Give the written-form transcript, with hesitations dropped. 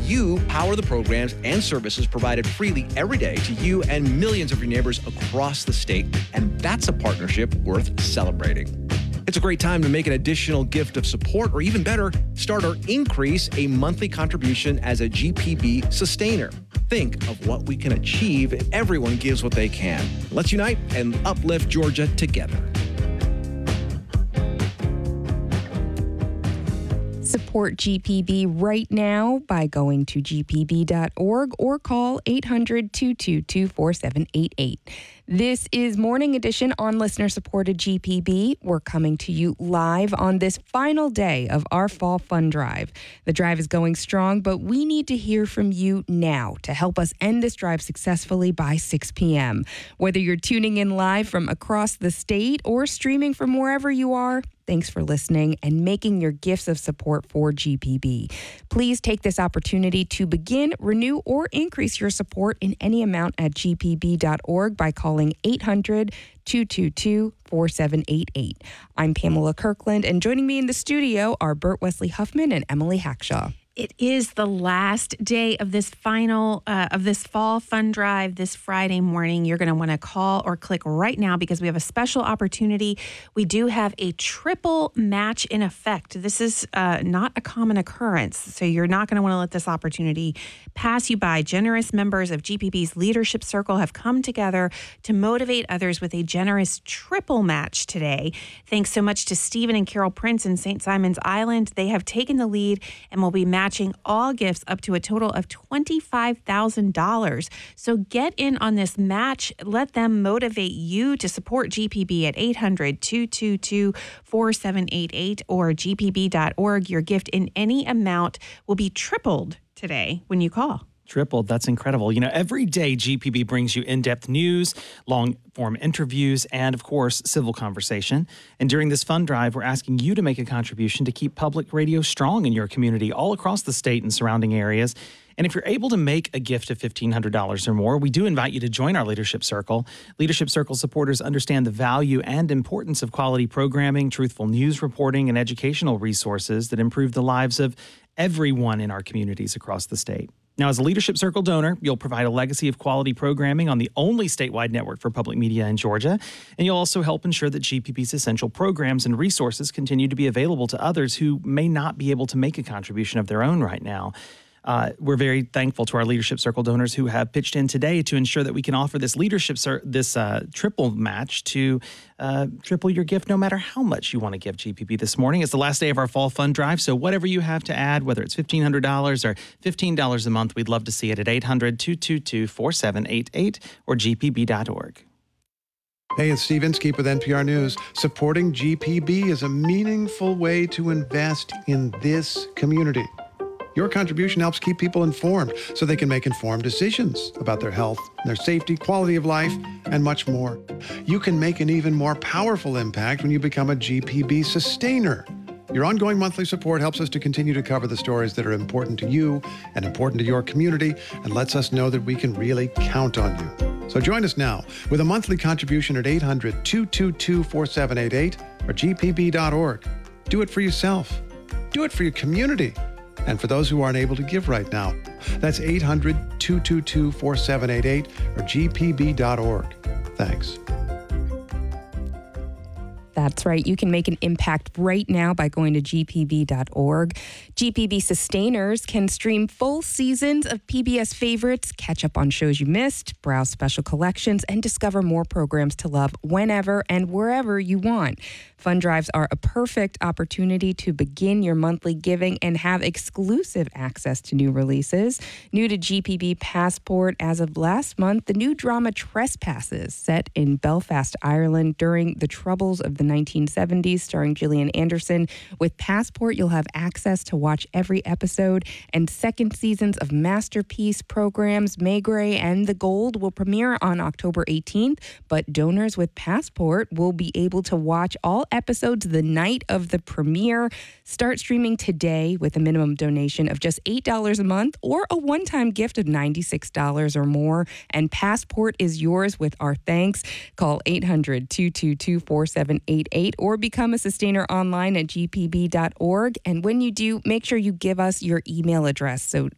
you power the programs and services provided freely every day to you and millions of your neighbors across the state. And that's a partnership worth celebrating. It's a great time to make an additional gift of support, or even better, start or increase a monthly contribution as a GPB sustainer. Think of what we can achieve if everyone gives what they can. Let's unite and uplift Georgia together. Support GPB right now by going to gpb.org or call 800-222-4788. This is Morning Edition on listener-supported GPB. We're coming to you live on this final day of our Fall Fund Drive. The drive is going strong, but we need to hear from you now to help us end this drive successfully by 6 p.m. Whether you're tuning in live from across the state or streaming from wherever you are, thanks for listening and making your gifts of support for GPB. Please take this opportunity to begin, renew, or increase your support in any amount at gpb.org by calling 800-222-4788. I'm Pamela Kirkland, and joining me in the studio are Bert Wesley Huffman and Emily Hackshaw. It is the last day of this final, of this Fall Fund Drive this Friday morning. You're going to want to call or click right now because we have a special opportunity. We do have a triple match in effect. This is not a common occurrence, so you're not going to want to let this opportunity pass you by. Generous members of GPB's Leadership Circle have come together to motivate others with a generous triple match today. Thanks so much to Stephen and Carol Prince in St. Simon's Island. They have taken the lead and will be matching all gifts up to a total of $25,000. So get in on this match. Let them motivate you to support GPB at 800-222-4788 or gpb.org. Your gift in any amount will be tripled today when you call. Tripled. That's incredible. You know, every day GPB brings you in-depth news, long-form interviews, and, of course, civil conversation. And during this fund drive, we're asking you to make a contribution to keep public radio strong in your community all across the state and surrounding areas. And if you're able to make a gift of $1,500 or more, we do invite you to join our Leadership Circle. Leadership Circle supporters understand the value and importance of quality programming, truthful news reporting, and educational resources that improve the lives of everyone in our communities across the state. Now, as a Leadership Circle donor, you'll provide a legacy of quality programming on the only statewide network for public media in Georgia, and you'll also help ensure that GPB's essential programs and resources continue to be available to others who may not be able to make a contribution of their own right now. We're very thankful to our Leadership Circle donors who have pitched in today to ensure that we can offer this triple match to triple your gift no matter how much you want to give GPB this morning. It's the last day of our Fall Fund Drive, so whatever you have to add, whether it's $1,500 or $15 a month, we'd love to see it at 800-222-4788 or gpb.org. Hey, it's Steve Inskeep with NPR News. Supporting GPB is a meaningful way to invest in this community. Your contribution helps keep people informed so they can make informed decisions about their health, their safety, quality of life, and much more. You can make an even more powerful impact when you become a GPB sustainer. Your ongoing monthly support helps us to continue to cover the stories that are important to you and important to your community, and lets us know that we can really count on you. So join us now with a monthly contribution at 800-222-4788 or gpb.org. Do it for yourself. Do it for your community. And for those who aren't able to give right now, that's 800-222-4788 or gpb.org. Thanks. That's right. You can make an impact right now by going to gpb.org. GPB sustainers can stream full seasons of PBS favorites, catch up on shows you missed, browse special collections, and discover more programs to love whenever and wherever you want. Fund drives are a perfect opportunity to begin your monthly giving and have exclusive access to new releases. New to GPB Passport as of last month, the new drama Trespasses, set in Belfast, Ireland during the Troubles of the 1970s, starring Gillian Anderson. With Passport, you'll have access to watch every episode, and second seasons of Masterpiece programs Maigret and The Gold will premiere on October 18th, but donors with Passport will be able to watch all episodes the night of the premiere. Start streaming today with a minimum donation of just $8 a month or a one-time gift of $96 or more, and Passport is yours with our thanks. Call 800-222-4788 or become a sustainer online at gpb.org. And when you do, make sure you give us your email address so